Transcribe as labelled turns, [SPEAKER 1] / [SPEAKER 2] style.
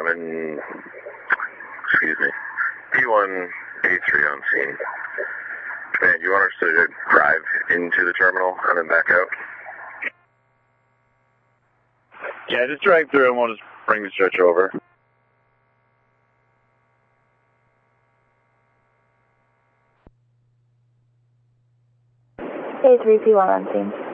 [SPEAKER 1] I'm in, excuse me, P1A3 on scene. And you want us to drive into the terminal and then back out?
[SPEAKER 2] Yeah, just drive through and we'll just bring the stretcher over.
[SPEAKER 3] A3P1 on scene.